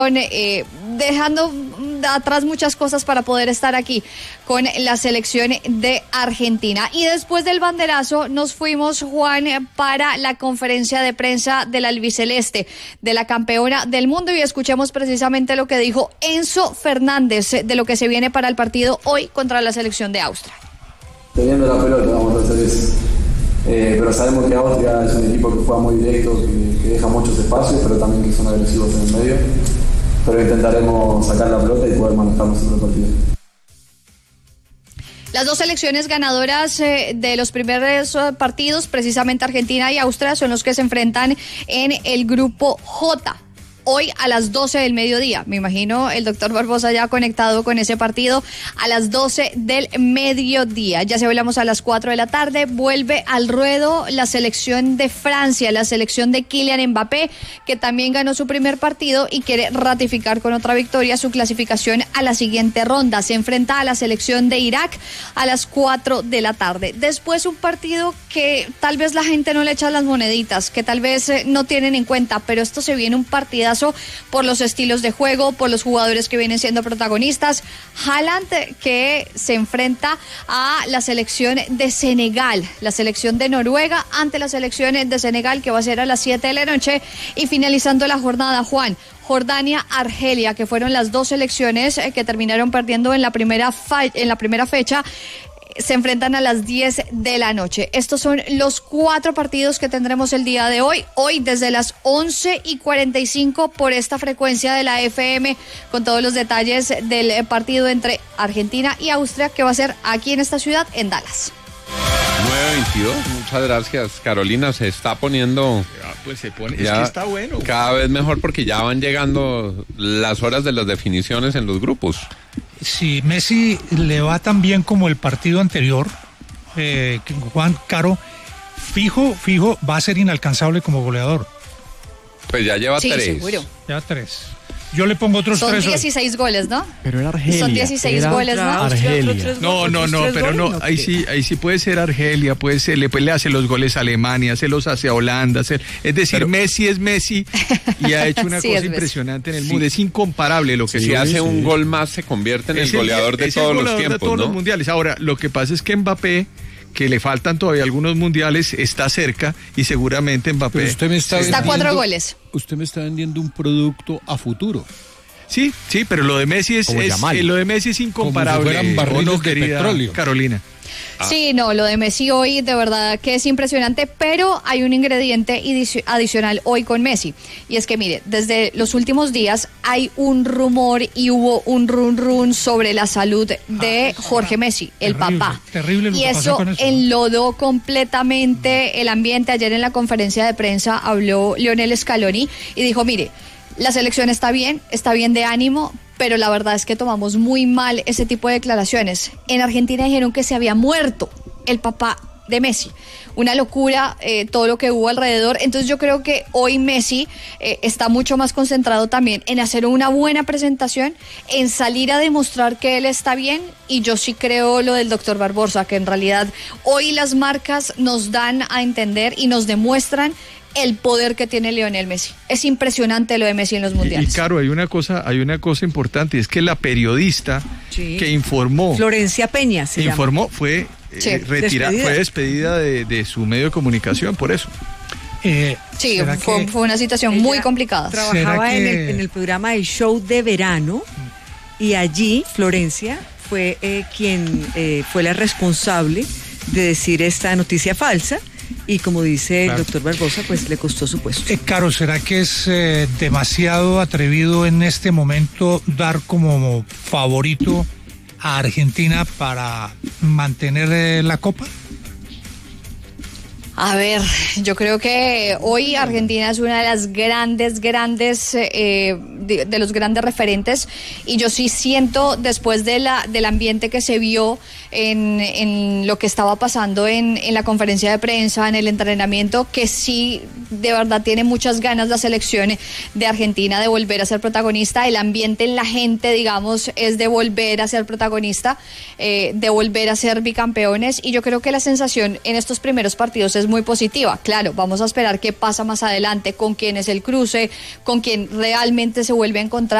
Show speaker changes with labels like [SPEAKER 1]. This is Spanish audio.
[SPEAKER 1] dejando atrás muchas cosas para poder estar aquí con la selección de Argentina. Y después del banderazo nos fuimos, Juan, para la conferencia de prensa del albiceleste, de la campeona del mundo, y escuchemos precisamente lo que dijo Enzo Fernández de lo que se viene para el partido hoy contra la selección de Austria.
[SPEAKER 2] Teniendo la pelota vamos a hacer eso, pero sabemos que Austria es un equipo que juega muy directo, que deja muchos espacios, pero también que son agresivos en el medio. Pero intentaremos sacar la pelota y poder manejarnos en el partido.
[SPEAKER 1] Las dos selecciones ganadoras de los primeros partidos, precisamente Argentina y Austria, son los que se enfrentan en el grupo J. Hoy a las 12 del mediodía. Me imagino el doctor Barbosa ya conectado con ese partido a las 12 del mediodía. Ya se hablamos a las 4 de la tarde. Vuelve al ruedo la selección de Francia, la selección de Kylian Mbappé, que también ganó su primer partido y quiere ratificar con otra victoria su clasificación a la siguiente ronda. Se enfrenta a la selección de Irak a las 4 de la tarde. Después un partido que tal vez la gente no le echa las moneditas, que tal vez no tienen en cuenta, pero esto se viene un partidazo por los estilos de juego, por los jugadores que vienen siendo protagonistas. Haaland, que se enfrenta a la selección de Senegal, la selección de Noruega ante la selección de Senegal, que va a ser a las 7 de la noche. Y finalizando la jornada, Juan, Jordania-Argelia, que fueron las dos selecciones que terminaron perdiendo en la primera fecha, se enfrentan a las 10 de la noche. Estos son los 4 partidos que tendremos el día de hoy. Hoy desde las 11:45 por esta frecuencia de la FM, con todos los detalles del partido entre Argentina y Austria, que va a ser aquí en esta ciudad, en Dallas.
[SPEAKER 3] 9:22, muchas gracias, Carolina. Se está poniendo...
[SPEAKER 4] Pues se pone, es que está bueno.
[SPEAKER 3] Cada vez mejor, porque ya van llegando las horas de las definiciones en los grupos.
[SPEAKER 5] Si Messi le va tan bien como el partido anterior, Juan, Caro, fijo, va a ser inalcanzable como goleador.
[SPEAKER 3] Pues ya lleva 3.
[SPEAKER 1] Seguro.
[SPEAKER 5] Ya 3. Yo le pongo otros 3.
[SPEAKER 1] Son 16 goles, ¿no?
[SPEAKER 4] Pero era Argelia.
[SPEAKER 1] Son 16 goles, ¿no?
[SPEAKER 4] Argelia. No, pero no, ahí sí puede ser Argelia, puede ser, le hace los goles a Alemania, se los hace a Holanda, es decir, pero Messi es Messi y ha hecho una
[SPEAKER 1] sí,
[SPEAKER 4] cosa impresionante en el mundo, es incomparable lo que
[SPEAKER 3] si hace un gol más se convierte en el goleador de todos los tiempos,
[SPEAKER 4] de todos los mundiales. Ahora, lo que pasa es que Mbappé, que le faltan todavía algunos mundiales, está cerca y seguramente Mbappé
[SPEAKER 1] está a 4 goles.
[SPEAKER 6] Usted me está vendiendo un producto a futuro.
[SPEAKER 4] Sí, pero lo de Messi es incomparable.
[SPEAKER 6] Como si fueran barriles de
[SPEAKER 4] querida
[SPEAKER 6] petróleo.
[SPEAKER 4] Carolina.
[SPEAKER 1] Sí, no, lo de Messi hoy de verdad que es impresionante, pero hay un ingrediente adicional hoy con Messi, y es que mire, desde los últimos días hay un rumor y hubo un run sobre la salud de Jorge Messi, el papá.
[SPEAKER 5] Terrible.
[SPEAKER 1] Y eso enlodó completamente el ambiente. Ayer en la conferencia de prensa habló Lionel Scaloni y dijo, mire, la selección está bien de ánimo, pero la verdad es que tomamos muy mal ese tipo de declaraciones. En Argentina dijeron que se había muerto el papá de Messi. Una locura todo lo que hubo alrededor. Entonces yo creo que hoy Messi está mucho más concentrado también en hacer una buena presentación, en salir a demostrar que él está bien. Y yo sí creo lo del doctor Barbosa, que en realidad hoy las marcas nos dan a entender y nos demuestran el poder que tiene Lionel Messi. Es impresionante lo de Messi en los mundiales.
[SPEAKER 4] Y claro, hay una cosa importante, es que la periodista que informó,
[SPEAKER 7] Florencia Peña se
[SPEAKER 4] informó, fue despedida de su medio de comunicación por eso.
[SPEAKER 1] Fue una situación muy complicada.
[SPEAKER 7] Trabajaba en el programa El Show de Verano, y allí Florencia fue quien fue la responsable de decir esta noticia falsa. Y como dice el doctor Barbosa, pues le costó su puesto.
[SPEAKER 5] Caro, ¿será que es demasiado atrevido en este momento dar como favorito a Argentina para mantener la Copa?
[SPEAKER 1] A ver, yo creo que hoy Argentina es una de las grandes, de los grandes referentes, y yo sí siento, después del ambiente que se vio en lo que estaba pasando en la conferencia de prensa, en el entrenamiento, que sí, de verdad tiene muchas ganas la selección de Argentina de volver a ser protagonista. El ambiente en la gente, digamos, es de volver a ser protagonista, de volver a ser bicampeones, y yo creo que la sensación en estos primeros partidos es es muy positiva. Claro, vamos a esperar qué pasa más adelante, con quién es el cruce, con quién realmente se vuelve a encontrar.